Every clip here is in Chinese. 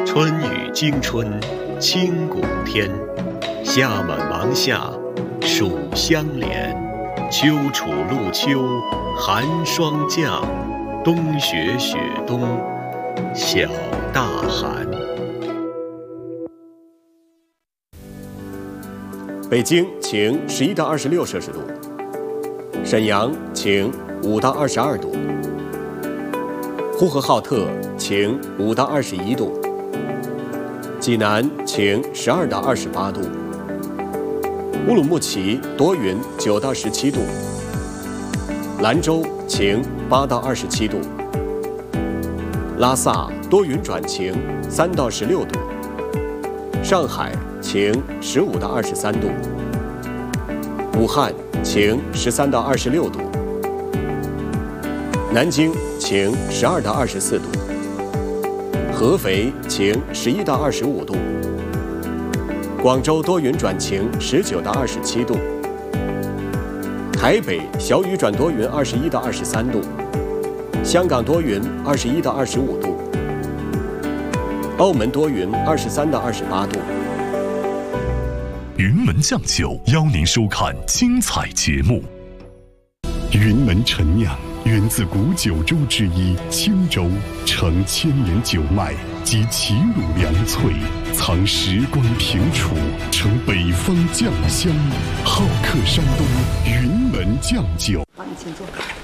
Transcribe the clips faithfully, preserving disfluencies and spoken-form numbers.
春雨惊春清谷天，夏满芒夏暑相连，秋处露秋寒霜降，冬雪雪冬小大寒。 北京晴十一到二十六摄氏度，沈阳晴五到二十二度，呼和浩特晴五到二十一度，济南晴十二到二十八度，乌鲁木齐多云九到十七度，兰州晴八到二十七度，拉萨多云转晴三到十六度，上海晴十五到二十三度，武汉晴十三到二十六度，南京晴十二到二十四度，合肥晴十一到二十五度，广州多云转晴十九到二十七度，台北小雨转多云二十一到二十三度，香港多云二十一到二十五度，澳门多云二十三到二十八度。 云门酱酒邀您收看精彩节目。 云门陈酿源自古九州之一青州，承千年酒脉及齐鲁良萃，藏时光平楚，承北方酱香，好客山东云门酱酒。 好，你请坐。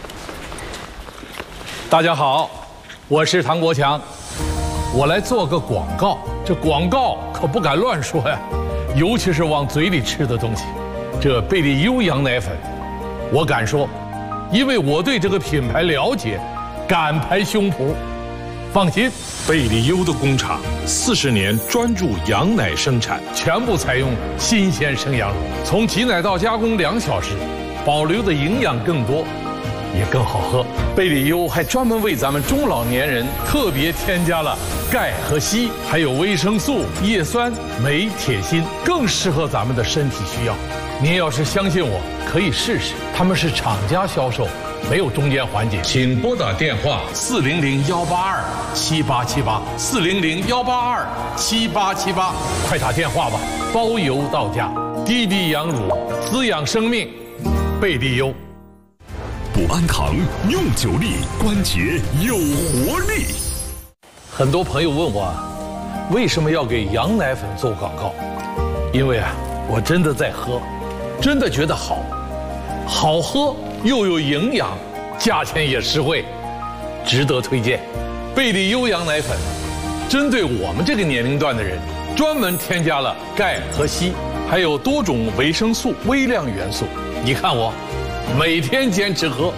大家好，我是唐国强，我来做个广告。这广告可不敢乱说呀，尤其是往嘴里吃的东西。这贝利优羊奶粉，我敢说，因为我对这个品牌了解，敢拍胸脯。放心，贝利优的工厂四十年专注羊奶生产，全部采用新鲜生羊乳，从挤奶到加工两小时，保留的营养更多，也更好喝。贝利优还专门为咱们中老年人特别添加了钙和硒，还有维生素、叶酸、镁、铁、锌，更适合咱们的身体需要。您要是相信我，可以试试。他们是厂家销售，没有中间环节。请拨打电话四零零幺八二七八七八四零零幺八二七八七八，快打电话吧，包邮到家。滴滴羊乳，滋养生命，贝利优。 补安堂用久力，关节有活力。 很多朋友问我，为什么要给羊奶粉做广告？因为啊，我真的在喝，真的觉得好，好喝又有营养，价钱也实惠，值得推荐。贝利优羊奶粉，针对我们这个年龄段的人，专门添加了钙和硒，还有多种维生素、微量元素。你看我，每天坚持喝。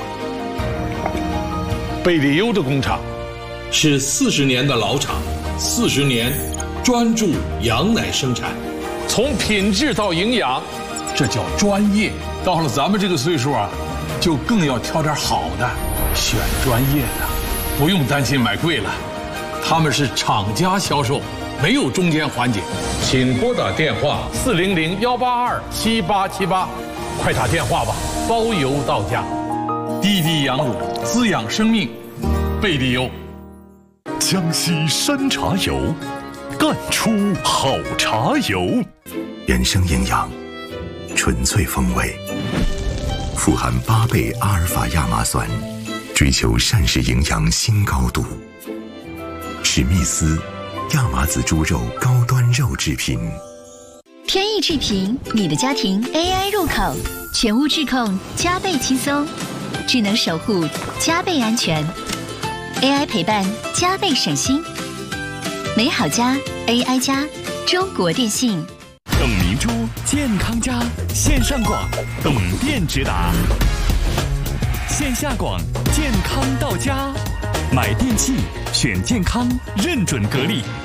贝利优的工厂是四十年的老厂，四十年专注羊奶生产，从品质到营养，这叫专业。到了咱们这个岁数啊，就更要挑点好的，选专业的，不用担心买贵了。他们是厂家销售，没有中间环节。请拨打电话四零零幺八二七八七八，快打电话吧，包邮到家。滴滴羊乳，滋养生命，贝利优。 江西山茶油，干出好茶油。 原生营养，纯粹风味，富含八倍阿尔法亚麻酸，追求膳食营养新高度。史密斯亚麻籽猪肉高端肉制品。 天意制品，你的家庭 A I 入口，全屋智控，加倍轻松，智能守护，加倍安全 ，A I 陪伴，加倍省心。美好家 A I 家，中国电信。 董明珠健康家线上广，董店直达；线下广健康到家，买电器选健康，认准格力。